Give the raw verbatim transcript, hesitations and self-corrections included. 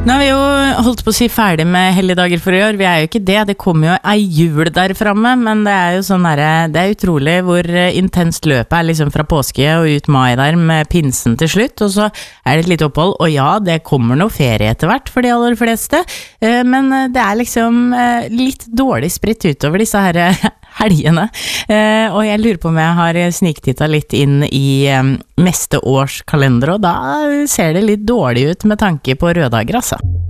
Nå har vi jo holdt på å si ferdig med helligdager for i år. Vi er jo ikke det, det kommer jo ei jul der fremme, men det er jo sånn der, det er utrolig hvor intenst løpet er liksom fra påske og ut mai der med pinsen til slutt, og så er det et lite opphold, og ja, det kommer noe ferie etter hvert for de aller fleste, men det er liksom litt dårlig spritt utover disse her helgene, og jeg lurer på om jeg har sniktittet litt inn i neste års kalender, og da ser det litt dårlig ut med tanke på røddager, altså.